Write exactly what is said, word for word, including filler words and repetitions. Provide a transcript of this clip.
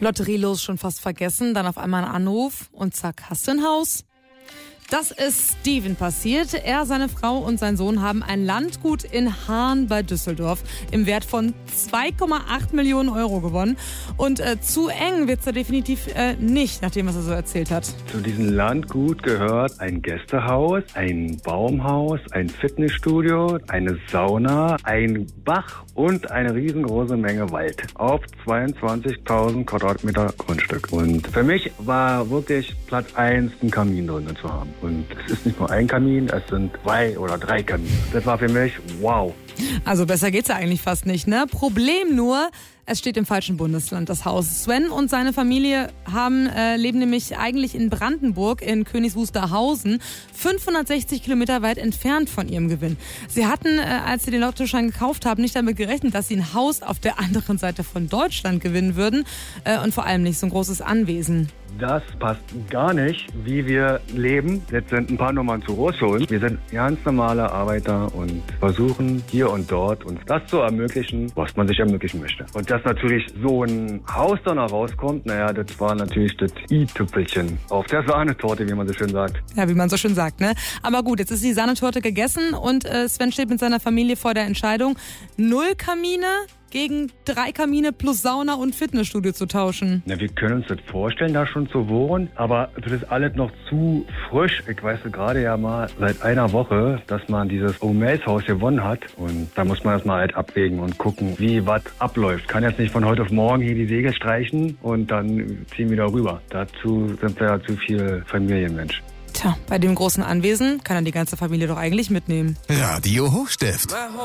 Lotterielos schon fast vergessen, dann auf einmal ein Anruf und zack, hast du ein Haus. Das ist Steven passiert. Er, seine Frau und sein Sohn haben ein Landgut in Haan bei Düsseldorf im Wert von zwei Komma acht Millionen Euro gewonnen. Und äh, zu eng wird's da definitiv äh, nicht, nach dem, was er so erzählt hat. Zu diesem Landgut gehört ein Gästehaus, ein Baumhaus, ein Fitnessstudio, eine Sauna, ein Bach und eine riesengroße Menge Wald auf zweiundzwanzigtausend Quadratmeter Grundstück. Und für mich war wirklich Platz eins, einen Kamin drinnen zu haben. Und es ist nicht nur ein Kamin, es sind zwei oder drei Kamine. Das war für mich wow. Also besser geht's ja eigentlich fast nicht, ne? Problem nur, es steht im falschen Bundesland, das Haus. Sven und seine Familie haben, äh, leben nämlich eigentlich in Brandenburg in Königs Wusterhausen, fünfhundertsechzig Kilometer weit entfernt von ihrem Gewinn. Sie hatten, äh, als sie den Lottoschein gekauft haben, nicht damit gerechnet, dass sie ein Haus auf der anderen Seite von Deutschland gewinnen würden äh, und vor allem nicht so ein großes Anwesen. Das passt gar nicht, wie wir leben. Jetzt sind ein paar Nummern zu groß für uns. Wir sind ganz normale Arbeiter und versuchen hier und dort uns das zu ermöglichen, was man sich ermöglichen möchte. Und dass natürlich so ein Haus dann rauskommt, naja, das war natürlich das i-Tüpfelchen auf der Sahnetorte, wie man so schön sagt. Ja, wie man so schön sagt, ne? Aber gut, jetzt ist die Sahnetorte gegessen und äh, Sven steht mit seiner Familie vor der Entscheidung, null Kamine gegen drei Kamine plus Sauna und Fitnessstudio zu tauschen. Na, wir können uns das vorstellen, da schon zu wohnen, aber das ist alles noch zu frisch. Ich weiß gerade ja mal seit einer Woche, dass man dieses O'Mays-Haus gewonnen hat und da muss man das mal halt abwägen und gucken, wie was abläuft. Kann jetzt nicht von heute auf morgen hier die Segel streichen und dann ziehen wir da rüber. Dazu sind wir ja zu viel Familienmensch. Tja, bei dem großen Anwesen kann er die ganze Familie doch eigentlich mitnehmen. Radio Hochstift.